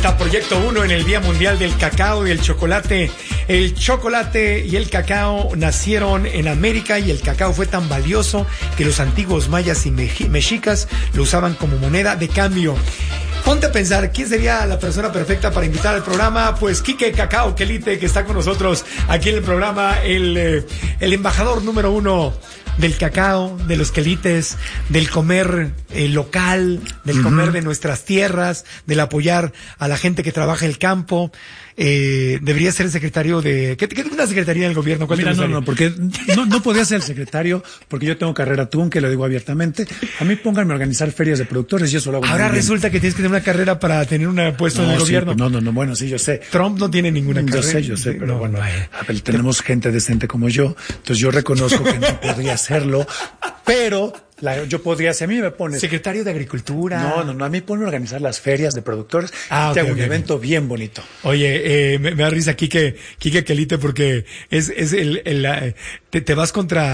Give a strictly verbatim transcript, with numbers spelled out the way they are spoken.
está Proyecto Uno en el Día Mundial del Cacao y el Chocolate. El chocolate y el cacao nacieron en América y el cacao fue tan valioso que los antiguos mayas y mexicas lo usaban como moneda de cambio. Ponte a pensar, ¿quién sería la persona perfecta para invitar al programa? Pues Quique Cacao Quelite, que está con nosotros aquí en el programa, el, eh, el embajador número uno del cacao, de los quelites, del comer eh, local, del uh-huh. comer de nuestras tierras, del apoyar a la gente que trabaja el campo. Eh, debería ser el secretario de... ¿Qué, qué es una secretaría del gobierno? ¿Cuál Mira, no, no, porque no, no podía ser el secretario, porque yo tengo carrera TUN, que lo digo abiertamente. A mí pónganme a organizar ferias de productores y eso lo hago. Ahora resulta que tienes que tener una carrera para tener un puesto no, en el sí, gobierno. No, no, no, bueno, sí, yo sé. Trump no tiene ninguna yo carrera. Yo sé, yo sé, pero no, bueno, vaya. ver, tenemos gente decente como yo, entonces yo reconozco que no podría hacerlo, pero... La, yo podría, si a mí me pones... Secretario de Agricultura. No, no, no, a mí ponme a organizar las ferias de productores. Ah, te okay, hago okay. un evento bien bonito. Oye, eh, me, me da risa Quique, Quique Quelite porque es, es el, el, el te, te vas contra